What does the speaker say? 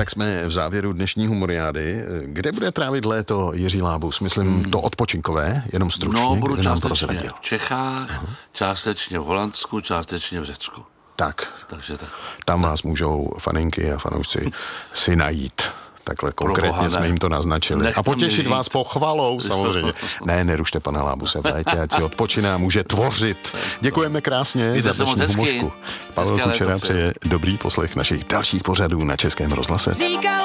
Tak jsme v závěru dnešní humoriády. Kde bude trávit léto Jiří Lábus? Myslím to odpočinkové, jenom stručně. No, budu částečně v Čechách, částečně v Holandsku, částečně v Řecku. Takže tak. Tam vás můžou faninky a fanoušci si najít. Takhle konkrétně jsme jim to naznačili. A potěšit vás pochvalou samozřejmě. Ne, nerušte pana Lábuse v létě, ať si odpočiná, může tvořit. Děkujeme krásně za dnešní humořku. Pavel Kučera přeje dobrý poslech našich dalších pořadů na Českém rozhlase.